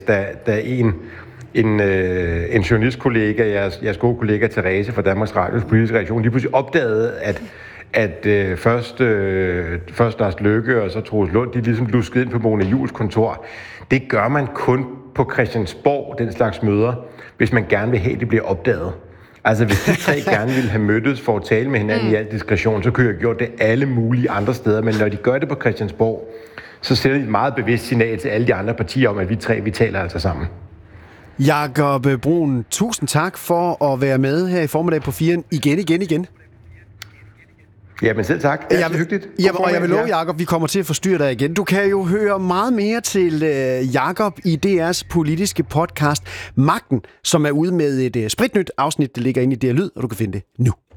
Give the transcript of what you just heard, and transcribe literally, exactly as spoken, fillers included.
da, da en, en, øh, en journalistkollega, jeres, jeres gode kollega Therese fra Danmarks Radios politiske redaktion, lige pludselig opdagede, at, at øh, først, øh, først Lars Løkke og så Troels Lund, de ligesom luskede ind på Mona Juuls kontor. Det gør man kun på Christiansborg, den slags møder, hvis man gerne vil have, at det bliver opdaget. Altså, hvis de tre gerne ville have mødtes for at tale med hinanden mm. i al diskretion, så kunne jeg have gjort det alle mulige andre steder. Men når de gør det på Christiansborg, så sender de et meget bevidst signal til alle de andre partier om, at vi tre, vi taler altså sammen. Jakob Bruun, tusind tak for at være med her i formiddag på Firen igen, igen, igen. Jamen selv tak. Det er jeg, hyggeligt. Jamen, og jeg vil love, Jakob, vi kommer til at forstyrre dig igen. Du kan jo høre meget mere til uh, Jakob i D R's politiske podcast Magten, som er ude med et uh, spritnyt afsnit, der ligger inde i D R Lyd, og du kan finde det nu.